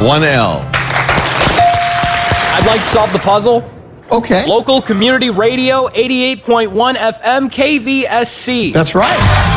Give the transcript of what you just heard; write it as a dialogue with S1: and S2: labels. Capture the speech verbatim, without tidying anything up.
S1: One L.
S2: I'd like to solve the puzzle.
S1: Okay.
S2: Local community radio, eighty-eight point one F M, K V S C.
S1: That's right.